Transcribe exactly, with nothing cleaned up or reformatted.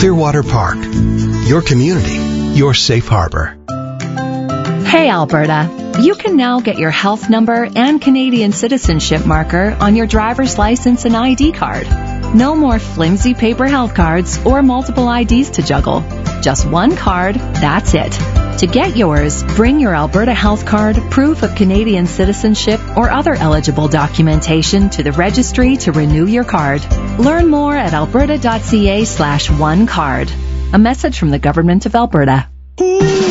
Clearwater Park. Your community, your safe harbor. Hey, Alberta. You can now get your health number and Canadian citizenship marker on your driver's license and I D card. No more flimsy paper health cards or multiple I Ds to juggle. Just one card, that's it. To get yours, bring your Alberta Health Card, proof of Canadian citizenship, or other eligible documentation to the registry to renew your card. Learn more at alberta.ca slash one card. A message from the Government of Alberta.